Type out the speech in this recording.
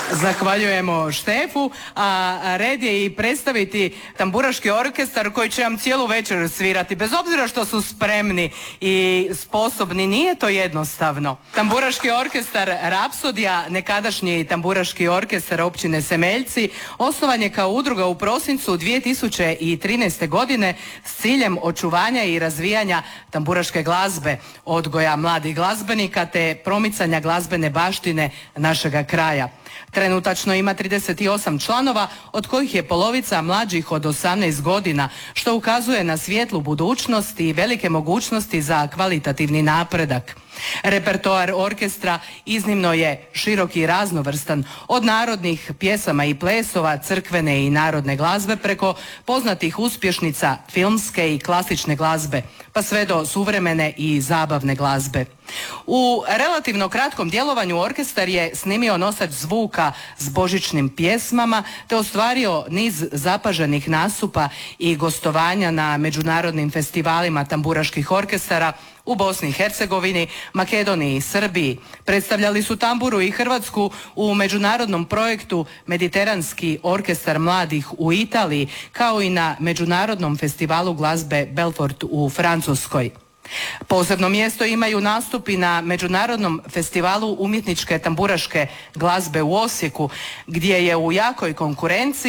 Zahvaljujemo Štefu, a red je i predstaviti tamburaški orkestar koji će vam cijelu večer svirati. Bez obzira što su spremni i sposobni, nije to jednostavno. Tamburaški orkestar Rapsodija, nekadašnji tamburaški orkestar općine Semeljci, osnovan je kao udruga u prosincu 2013. godine s ciljem očuvanja i razvijanja tamburaške glazbe, odgoja mladih glazbenika te promicanja glazbene baštine našega kraja. Trenutačno ima 38 članova, od kojih je polovica mlađih od 18 godina, što ukazuje na svijetlu budućnost i velike mogućnosti za kvalitativni napredak. Repertoar orkestra iznimno je širok i raznovrstan, od narodnih pjesama i plesova, crkvene i narodne glazbe preko poznatih uspješnica filmske i klasične glazbe, pa sve do suvremene i zabavne glazbe. U relativno kratkom djelovanju orkestar je snimio nosač zvuka s božićnim pjesmama te ostvario niz zapaženih nastupa i gostovanja na međunarodnim festivalima tamburaških orkestara u Bosni i Hercegovini, Makedoniji i Srbiji. Predstavljali su tamburu i Hrvatsku u međunarodnom projektu Mediteranski orkestar mladih u Italiji, kao i na međunarodnom festivalu glazbe Belfort u Francuskoj. Posebno mjesto imaju nastupi na međunarodnom festivalu umjetničke tamburaške glazbe u Osijeku, gdje je u jakoj konkurenciji